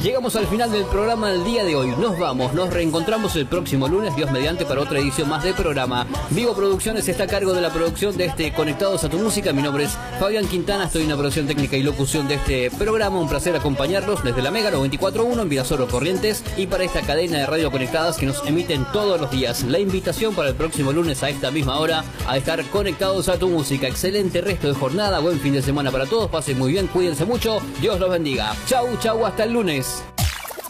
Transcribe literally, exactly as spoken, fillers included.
Llegamos al final del programa del día de hoy. Nos vamos, nos reencontramos el próximo lunes, Dios mediante, para otra edición más del programa. Vivo Producciones está a cargo de la producción de este Conectados a tu Música. Mi nombre es Fabián Quintana, estoy en la producción técnica y locución de este programa. Un placer acompañarlos desde la Mega noventa y cuatro punto uno en Virasoro Corrientes y para esta cadena de radio conectadas que nos emiten todos los días. La invitación para el próximo lunes a esta misma hora a estar conectados a tu música. Excelente resto de jornada, buen fin de semana para todos, pasen muy bien, cuídense mucho, Dios los bendiga. Chau, chau, hasta el lunes.